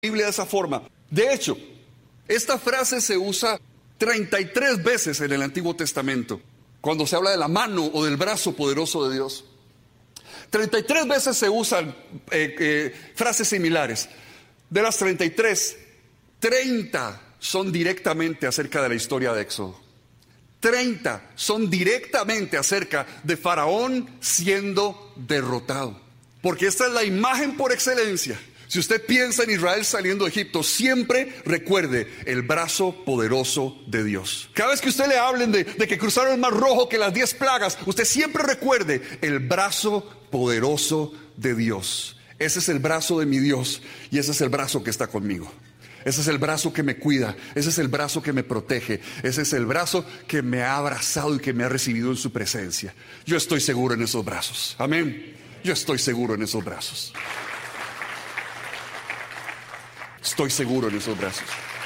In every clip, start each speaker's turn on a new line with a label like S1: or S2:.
S1: Biblia de esa forma. De hecho, esta frase se usa 33 veces en el Antiguo Testamento, cuando se habla de la mano o del brazo poderoso de Dios. 33 veces se usan frases similares. De las 33, 30 son directamente acerca de la historia de Éxodo. 30 son directamente acerca de Faraón siendo derrotado. Porque esta es la imagen por excelencia. Si usted piensa en Israel saliendo de Egipto, siempre recuerde el brazo poderoso de Dios. Cada vez que usted le hablen de que cruzaron el Mar Rojo, que las 10 plagas, usted siempre recuerde el brazo poderoso de Dios. Ese es el brazo de mi Dios y ese es el brazo que está conmigo. Ese es el brazo que me cuida, ese es el brazo que me protege, ese es el brazo que me ha abrazado y que me ha recibido en su presencia. Yo estoy seguro en esos brazos. Amén. Yo estoy seguro en esos brazos. Estoy seguro en esos brazos.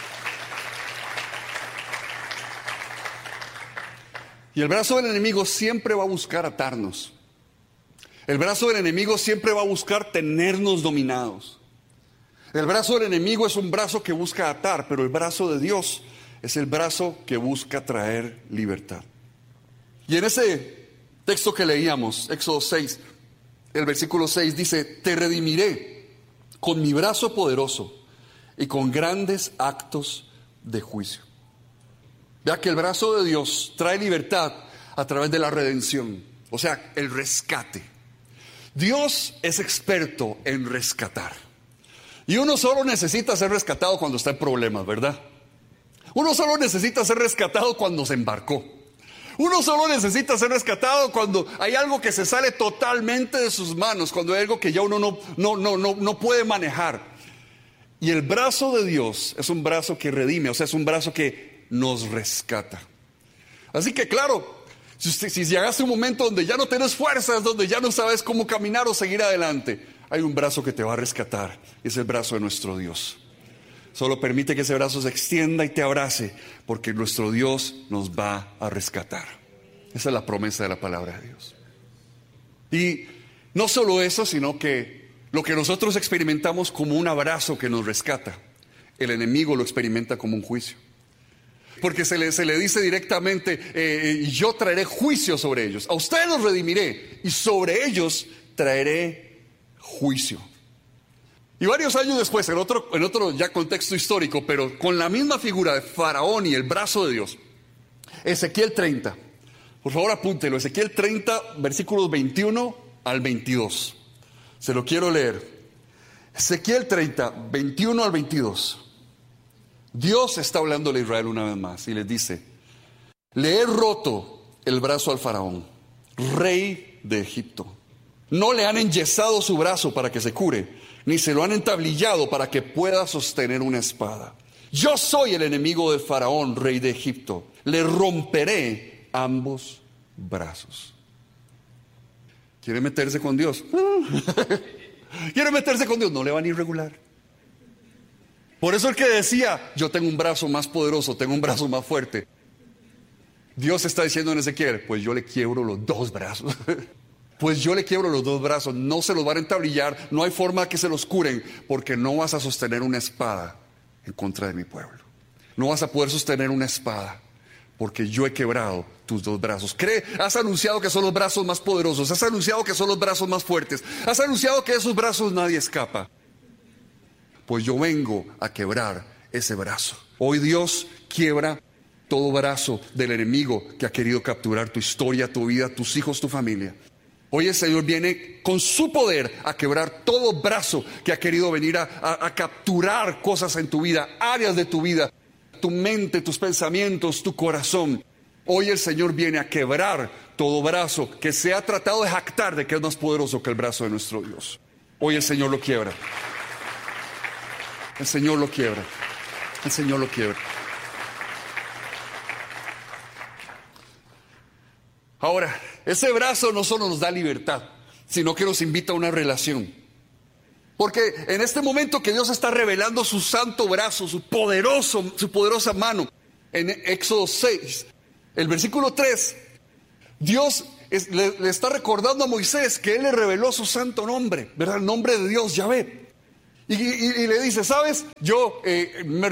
S1: Y el brazo del enemigo siempre va a buscar atarnos. El brazo del enemigo siempre va a buscar tenernos dominados. El brazo del enemigo es un brazo que busca atar, pero el brazo de Dios es el brazo que busca traer libertad. Y en ese texto que leíamos, Éxodo 6, el versículo 6 dice: te redimiré con mi brazo poderoso y con grandes actos de juicio. Vea que el brazo de Dios trae libertad a través de la redención, o sea, el rescate. Dios es experto en rescatar. Y uno solo necesita ser rescatado cuando está en problemas, ¿verdad? Uno solo necesita ser rescatado cuando se embarcó. Uno solo necesita ser rescatado cuando hay algo que se sale totalmente de sus manos, cuando hay algo que ya uno no puede manejar. Y el brazo de Dios es un brazo que redime, o sea, es un brazo que nos rescata. Así que claro, si llegaste a un momento donde ya no tienes fuerzas, donde ya no sabes cómo caminar o seguir adelante, hay un brazo que te va a rescatar, y es el brazo de nuestro Dios. Solo permite que ese brazo se extienda y te abrace, porque nuestro Dios nos va a rescatar. Esa es la promesa de la palabra de Dios. Y no solo eso, sino que lo que nosotros experimentamos como un abrazo que nos rescata, el enemigo lo experimenta como un juicio. Porque se le dice directamente, yo traeré juicio sobre ellos. A ustedes los redimiré y sobre ellos traeré juicio. Y varios años después, en otro ya contexto histórico, pero con la misma figura de Faraón y el brazo de Dios, Ezequiel 30. Por favor apúntelo, Ezequiel 30, versículos 21 al 22. Se lo quiero leer. Ezequiel 30, 21 al 22. Dios está hablándole a Israel una vez más y les dice: le he roto el brazo al Faraón, rey de Egipto. No le han enyesado su brazo para que se cure, ni se lo han entablillado para que pueda sostener una espada. Yo soy el enemigo del Faraón, rey de Egipto. Le romperé ambos brazos. ¿Quiere meterse con Dios? ¿Quiere meterse con Dios? No le van a ir regular. Por eso el que decía, yo tengo un brazo más poderoso, tengo un brazo más fuerte. Dios está diciendo en Ezequiel, pues yo le quiebro los dos brazos. Pues yo le quiebro los dos brazos, no se los van a entablillar, no hay forma que se los curen, porque no vas a sostener una espada en contra de mi pueblo. No vas a poder sostener una espada, porque yo he quebrado tus dos brazos. Has anunciado que son los brazos más poderosos, has anunciado que son los brazos más fuertes, has anunciado que de esos brazos nadie escapa. Pues yo vengo a quebrar ese brazo. Hoy Dios quiebra todo brazo del enemigo que ha querido capturar tu historia, tu vida, tus hijos, tu familia. Hoy el Señor viene con su poder a quebrar todo brazo que ha querido venir a capturar cosas en tu vida, áreas de tu vida, tu mente, tus pensamientos, tu corazón. Hoy el Señor viene a quebrar todo brazo que se ha tratado de jactar de que es más poderoso que el brazo de nuestro Dios. Hoy el Señor lo quiebra. El Señor lo quiebra. El Señor lo quiebra. Ahora, ese brazo no solo nos da libertad, sino que nos invita a una relación. Porque en este momento que Dios está revelando su santo brazo, su poderosa mano, en Éxodo 6, el versículo 3, Dios le está recordando a Moisés que Él le reveló su santo nombre, ¿verdad? El nombre de Dios, Yahvé. Y le dice, ¿sabes? Yo me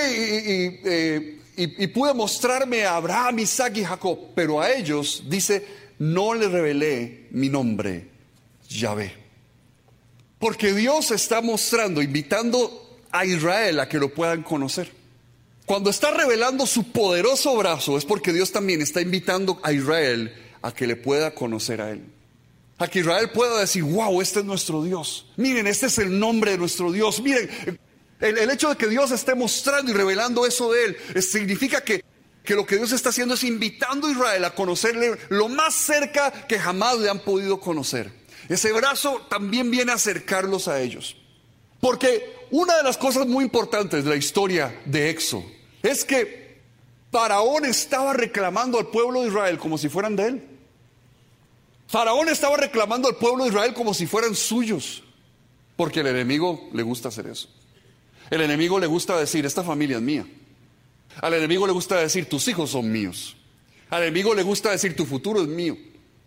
S1: rebelé y pude mostrarme a Abraham, Isaac y Jacob, pero a ellos, dice, no le revelé mi nombre, Yahvé. Porque Dios está mostrando, invitando a Israel a que lo puedan conocer. Cuando está revelando su poderoso brazo, es porque Dios también está invitando a Israel a que le pueda conocer a Él. A que Israel pueda decir, wow, este es nuestro Dios. Miren, este es el nombre de nuestro Dios. Miren, el hecho de que Dios esté mostrando y revelando eso de Él, significa que lo que Dios está haciendo es invitando a Israel a conocerle lo más cerca que jamás le han podido conocer. Ese brazo también viene a acercarlos a ellos. Porque una de las cosas muy importantes de la historia de Éxodo es que Faraón estaba reclamando al pueblo de Israel como si fueran de él. Faraón estaba reclamando al pueblo de Israel como si fueran suyos, porque el enemigo le gusta hacer eso. El enemigo le gusta decir, esta familia es mía. Al enemigo le gusta decir, tus hijos son míos. Al enemigo le gusta decir, tu futuro es mío.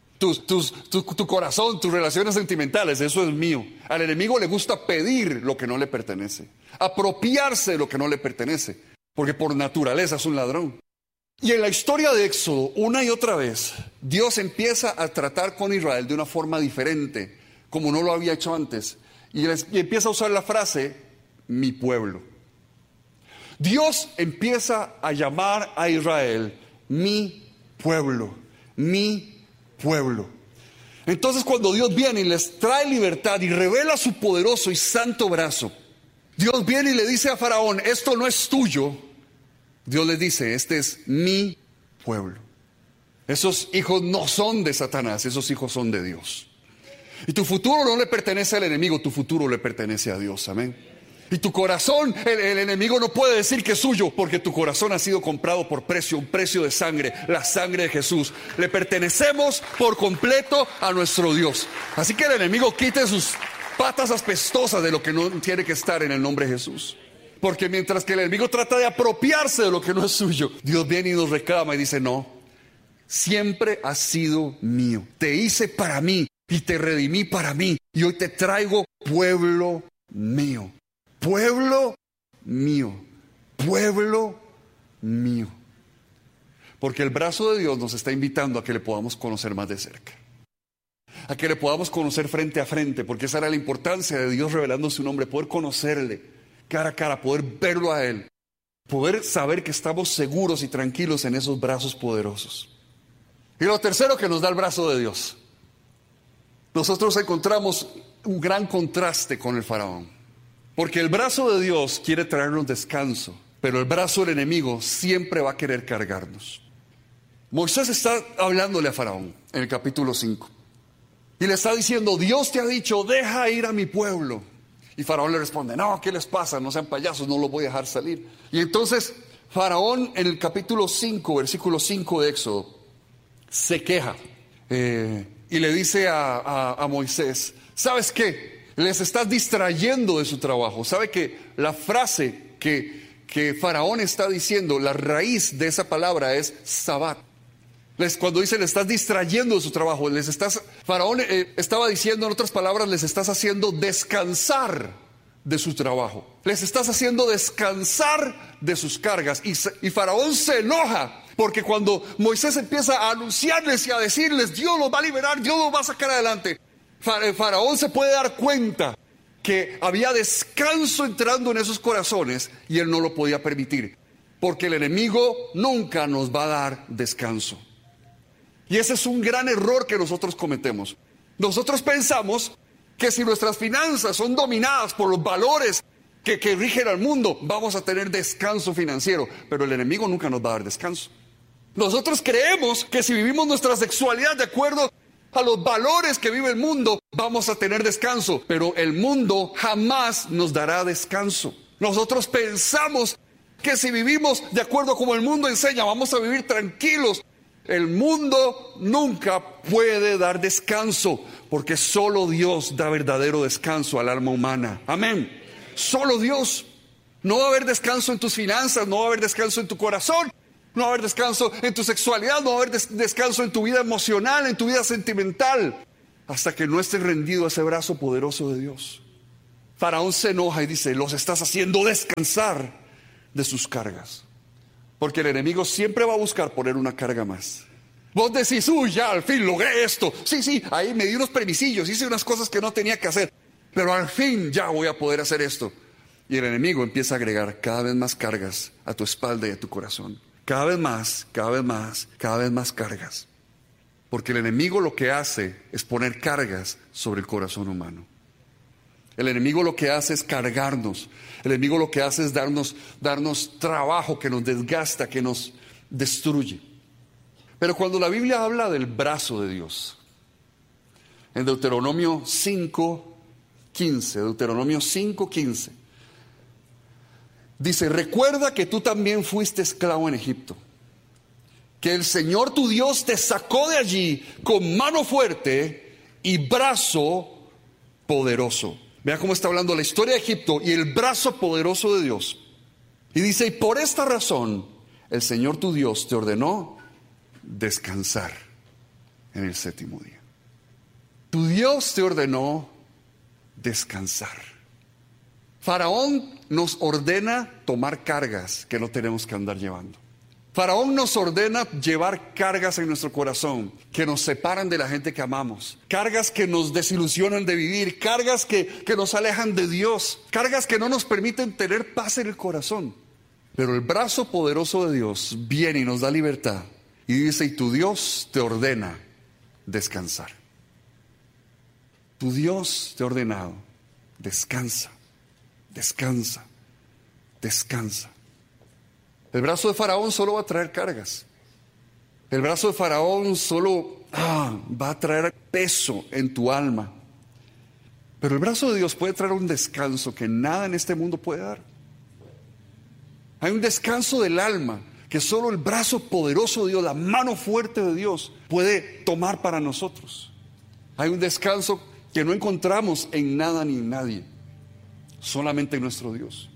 S1: Tu corazón, tus relaciones sentimentales, eso es mío. Al enemigo le gusta pedir lo que no le pertenece, apropiarse de lo que no le pertenece, porque por naturaleza es un ladrón. Y en la historia de Éxodo, una y otra vez, Dios empieza a tratar con Israel de una forma diferente, como no lo había hecho antes. Y empieza a usar la frase, mi pueblo. Dios empieza a llamar a Israel, mi pueblo, mi pueblo. Entonces cuando Dios viene y les trae libertad y revela su poderoso y santo brazo, Dios viene y le dice a Faraón, esto no es tuyo. Dios les dice, este es mi pueblo. Esos hijos no son de Satanás, esos hijos son de Dios. Y tu futuro no le pertenece al enemigo, tu futuro le pertenece a Dios, amén. Y tu corazón, el enemigo no puede decir que es suyo, porque tu corazón ha sido comprado por precio, un precio de sangre, la sangre de Jesús. Le pertenecemos por completo a nuestro Dios. Así que el enemigo quite sus patas apestosas de lo que no tiene que estar en el nombre de Jesús. Porque mientras que el enemigo trata de apropiarse de lo que no es suyo, Dios viene y nos reclama y dice, no, siempre has sido mío. Te hice para mí y te redimí para mí. Y hoy te traigo pueblo mío. Pueblo mío. Pueblo mío. Porque el brazo de Dios nos está invitando a que le podamos conocer más de cerca. A que le podamos conocer frente a frente. Porque esa era la importancia de Dios revelando su nombre. Poder conocerle cara a cara, poder verlo a Él, poder saber que estamos seguros y tranquilos en esos brazos poderosos. Y lo tercero que nos da el brazo de Dios, nosotros encontramos un gran contraste con el faraón, porque el brazo de Dios quiere traernos descanso, pero el brazo del enemigo siempre va a querer cargarnos. Moisés está hablándole a Faraón en el capítulo 5 y le está diciendo, Dios te ha dicho, deja ir a mi pueblo. Y Faraón le responde, no, ¿qué les pasa? No sean payasos, no los voy a dejar salir. Y entonces Faraón en el capítulo 5, versículo 5 de Éxodo, se queja y le dice a Moisés, ¿sabes qué? Les estás distrayendo de su trabajo. ¿Sabe que la frase que Faraón está diciendo, la raíz de esa palabra es Sabbat? Cuando dice le estás distrayendo de su trabajo, Faraón estaba diciendo, en otras palabras, les estás haciendo descansar de su trabajo. Les estás haciendo descansar de sus cargas. Y Faraón se enoja, porque cuando Moisés empieza a anunciarles y a decirles, Dios los va a liberar, Dios los va a sacar adelante, Faraón se puede dar cuenta que había descanso entrando en esos corazones y él no lo podía permitir, porque el enemigo nunca nos va a dar descanso. Y ese es un gran error que nosotros cometemos. Nosotros pensamos que si nuestras finanzas son dominadas por los valores que rigen al mundo, vamos a tener descanso financiero, pero el enemigo nunca nos va a dar descanso. Nosotros creemos que si vivimos nuestra sexualidad de acuerdo a los valores que vive el mundo, vamos a tener descanso, pero el mundo jamás nos dará descanso. Nosotros pensamos que si vivimos de acuerdo a como el mundo enseña, vamos a vivir tranquilos. El mundo nunca puede dar descanso, porque solo Dios da verdadero descanso al alma humana. Amén. Solo Dios. No va a haber descanso en tus finanzas, no va a haber descanso en tu corazón, no va a haber descanso en tu sexualidad, no va a haber descanso en tu vida emocional, en tu vida sentimental, hasta que no estés rendido a ese brazo poderoso de Dios. Faraón se enoja y dice: los estás haciendo descansar de sus cargas. Porque el enemigo siempre va a buscar poner una carga más. Vos decís: uy, ya al fin logré esto. Sí, ahí me di unos permisillos, hice unas cosas que no tenía que hacer, pero al fin ya voy a poder hacer esto. Y el enemigo empieza a agregar cada vez más cargas a tu espalda y a tu corazón. Cada vez más cargas. Porque el enemigo lo que hace es poner cargas sobre el corazón humano. El enemigo lo que hace es cargarnos. El enemigo lo que hace es darnos trabajo que nos desgasta, que nos destruye. Pero cuando la Biblia habla del brazo de Dios, en Deuteronomio 5:15, dice: recuerda que tú también fuiste esclavo en Egipto, que el Señor tu Dios te sacó de allí con mano fuerte y brazo poderoso. Vea cómo está hablando la historia de Egipto y el brazo poderoso de Dios. Y dice: y por esta razón el Señor tu Dios te ordenó descansar en el séptimo día. Tu Dios te ordenó descansar. Faraón nos ordena tomar cargas que no tenemos que andar llevando. Faraón nos ordena llevar cargas en nuestro corazón que nos separan de la gente que amamos, cargas que nos desilusionan de vivir, cargas que nos alejan de Dios, cargas que no nos permiten tener paz en el corazón. Pero el brazo poderoso de Dios viene y nos da libertad y dice: y tu Dios te ordena descansar. Tu Dios te ha ordenado: descansa, descansa, descansa. El brazo de Faraón solo va a traer cargas. El brazo de Faraón solo va a traer peso en tu alma. Pero el brazo de Dios puede traer un descanso que nada en este mundo puede dar. Hay un descanso del alma que solo el brazo poderoso de Dios, la mano fuerte de Dios, puede tomar para nosotros. Hay un descanso que no encontramos en nada ni en nadie, solamente en nuestro Dios.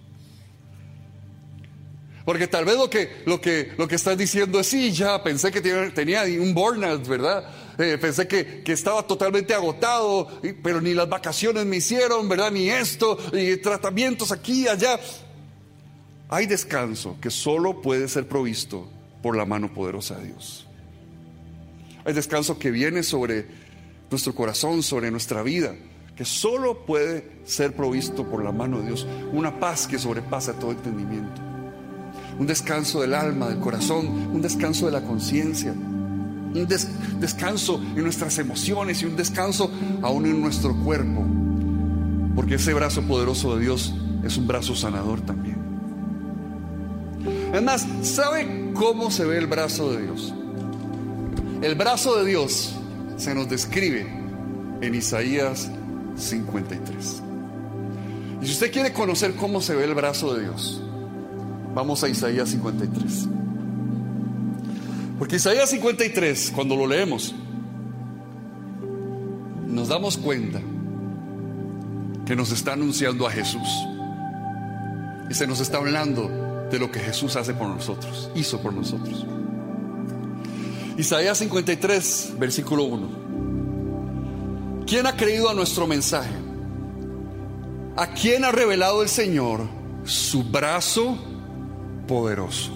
S1: Porque tal vez lo que estás diciendo es: sí, ya pensé que tenía un burnout, ¿verdad? Pensé que estaba totalmente agotado, pero ni las vacaciones me hicieron, ¿verdad? Ni esto, y tratamientos aquí y allá. Hay descanso que solo puede ser provisto por la mano poderosa de Dios. Hay descanso que viene sobre nuestro corazón, sobre nuestra vida, que solo puede ser provisto por la mano de Dios. Una paz que sobrepasa todo entendimiento. Un descanso del alma, del corazón, un descanso de la conciencia, un descanso en nuestras emociones y un descanso aún en nuestro cuerpo, porque ese brazo poderoso de Dios es un brazo sanador también. Además, ¿sabe cómo se ve el brazo de Dios? El brazo de Dios se nos describe en Isaías 53. Y si usted quiere conocer cómo se ve el brazo de Dios, vamos a Isaías 53. Porque Isaías 53, cuando lo leemos, nos damos cuenta que nos está anunciando a Jesús. Y se nos está hablando de lo que Jesús hace por nosotros, hizo por nosotros. Isaías 53, versículo 1. ¿Quién ha creído a nuestro mensaje? ¿A quién ha revelado el Señor su brazo poderoso?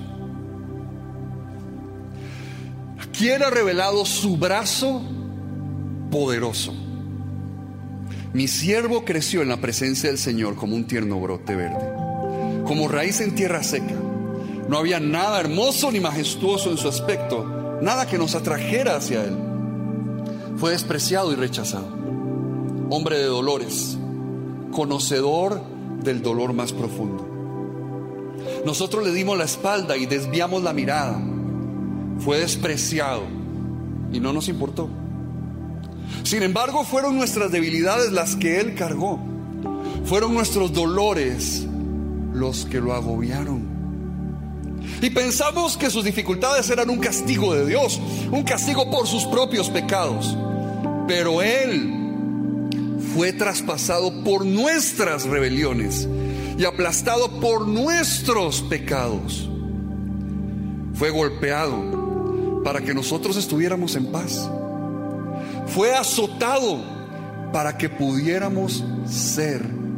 S1: ¿A quién ha revelado su brazo poderoso? Mi siervo creció en la presencia del Señor como un tierno brote verde, como raíz en tierra seca. No había nada hermoso ni majestuoso en su aspecto, nada que nos atrajera hacia él. Fue despreciado y rechazado, hombre de dolores, conocedor del dolor más profundo. Nosotros le dimos la espalda y desviamos la mirada. Fue despreciado y no nos importó. Sin embargo, fueron nuestras debilidades las que él cargó. Fueron nuestros dolores los que lo agobiaron. Y pensamos que sus dificultades eran un castigo de Dios, un castigo por sus propios pecados. Pero él fue traspasado por nuestras rebeliones y aplastado por nuestros pecados. Fue golpeado para que nosotros estuviéramos en paz. Fue azotado para que pudiéramos ser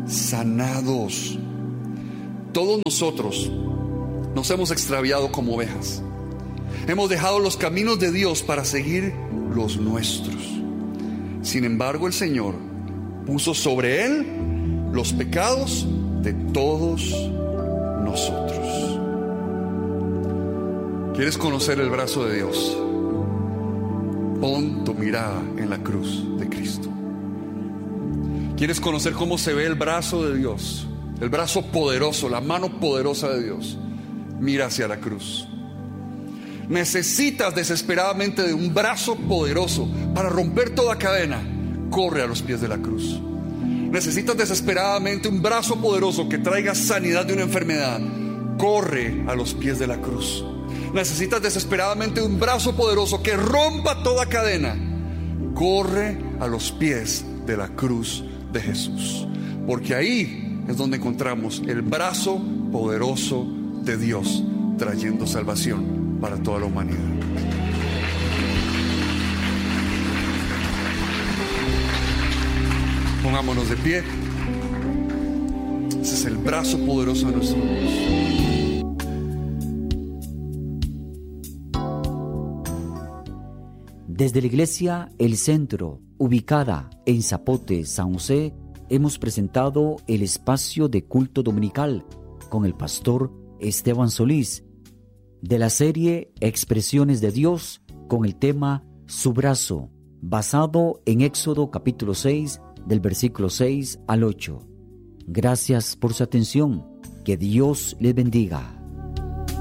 S1: sanados. Todos nosotros nos hemos extraviado como ovejas. Hemos dejado los caminos de Dios para seguir los nuestros. Sin embargo, el Señor puso sobre Él los pecados de todos nosotros. ¿Quieres conocer el brazo de Dios? Pon tu mirada en la cruz de Cristo. ¿Quieres conocer cómo se ve el brazo de Dios? El brazo poderoso, la mano poderosa de Dios. Mira hacia la cruz. Necesitas desesperadamente de un brazo poderoso para romper toda cadena. Corre a los pies de la cruz. Necesitas desesperadamente un brazo poderoso que traiga sanidad de una enfermedad. Corre a los pies de la cruz. Necesitas desesperadamente un brazo poderoso que rompa toda cadena. Corre a los pies de la cruz de Jesús. Porque ahí es donde encontramos el brazo poderoso de Dios trayendo salvación para toda la humanidad. Pongámonos de pie. Ese es el brazo poderoso de nuestro Dios.
S2: Desde la iglesia El Centro, ubicada en Zapote, San José, hemos presentado el espacio de culto dominical con el pastor Esteban Solís, de la serie Expresiones de Dios con el tema Su brazo, basado en Éxodo capítulo 6, del versículo 6 al 8. Gracias por su atención. Que Dios les bendiga.